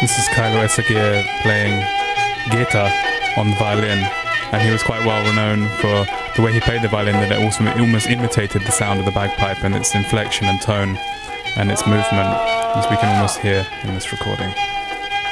This is Kylo Esagir playing Geta on the violin, and he was quite well renowned for the way he played the violin, that it also almost imitated the sound of the bagpipe and its inflection and tone and its movement, as we can almost hear in this recording.